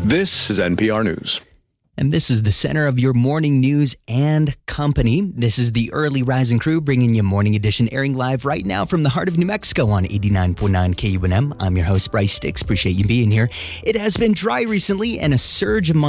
This is NPR News. And this is the center of your morning news and company. This is the Early Rising Crew bringing you Morning Edition, airing live right now from the heart of New Mexico on 89.9 KUNM. I'm your host, Bryce Sticks. Appreciate you being here. It has been dry recently and a surge of